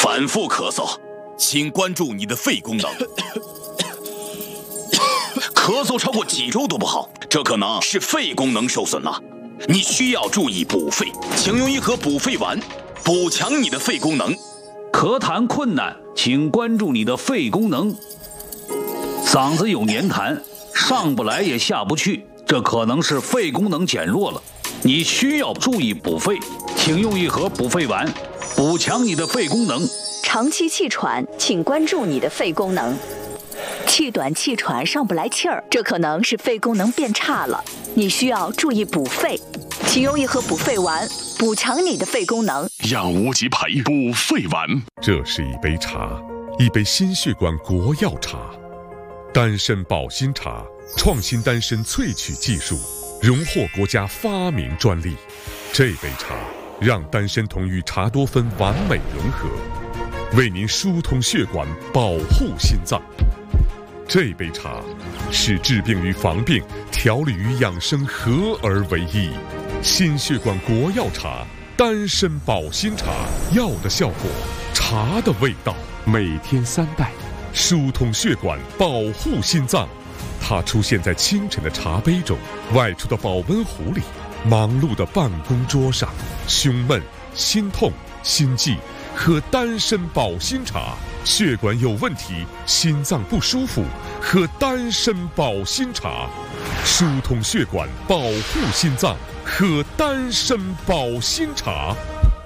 反复咳嗽，请关注你的肺功能。咳嗽超过几周都不好，这可能是肺功能受损了。你需要注意补肺，请用一盒补肺丸，补强你的肺功能。 咳痰困难，请关注你的肺功能。嗓子有黏痰，上不来也下不去，这可能是肺功能减弱了。你需要注意补肺，请用一盒补肺丸，补强你的肺功能。 长期气喘，请关注你的肺功能。气短气喘上不来气儿，这可能是肺功能变差了。你需要注意补肺，请用一盒补肺丸，补强你的肺功能。 让无极牌补肺丸。 这是一杯茶，一杯心血管国药茶，丹参保心茶，创新丹参萃取技术，荣获国家发明专利。这杯茶让丹参酮与茶多酚完美融合，为您疏通血管，保护心脏。这杯茶是治病与防病、调理与养生合而为一。心血管国药茶，丹参保心茶，药的效果，茶的味道，每天3袋，疏通血管，保护心脏。它出现在清晨的茶杯中，外出的保温壶里，忙碌的办公桌上。胸闷、心痛、心悸，喝丹参保心茶。血管有问题，心脏不舒服，喝丹参保心茶。疏通血管，保护心脏，喝丹参保心茶。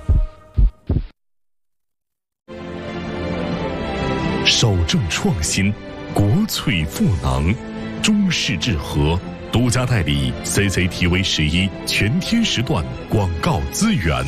首重创新，国粹赋能，中式治和独家代理 CCTV11全天时段广告资源。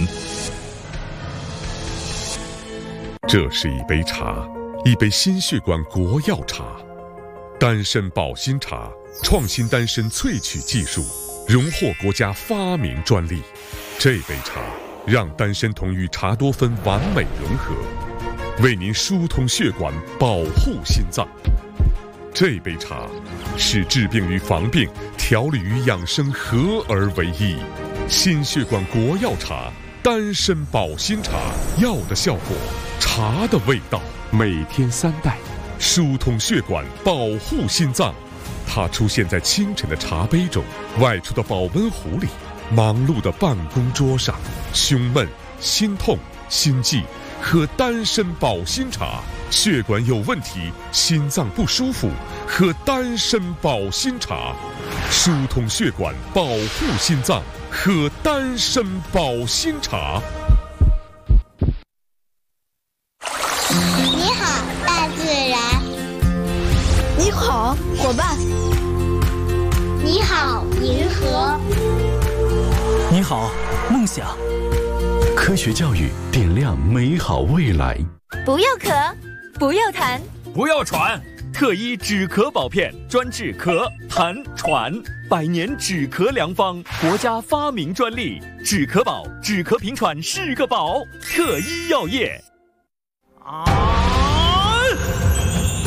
这是一杯茶，一杯心血管国药茶，丹参保心茶，创新丹参萃取技术，荣获国家发明专利。这杯茶让丹参酮与茶多酚完美融合，为您疏通血管，保护心脏。这杯茶是治病与防病、调理与养生合而为一。心血管国药茶，丹参保心茶，药的效果，茶的味道，每天3袋，疏通血管，保护心脏。它出现在清晨的茶杯中，外出的保温壶里，忙碌的办公桌上。胸闷、心痛、心悸，喝丹参保心茶。血管有问题，心脏不舒服，喝丹参保心茶。疏通血管，保护心脏，喝丹参保心茶。 你好，大自然。 你好，伙伴。 你好，银河。 你好，梦想。 科学教育点亮美好未来。 不要咳，不要痰， 不要喘，特一止咳宝片，专治咳、痰、喘，100年止咳良方，国家发明专利。止咳宝，止咳平喘是个宝，特一药业。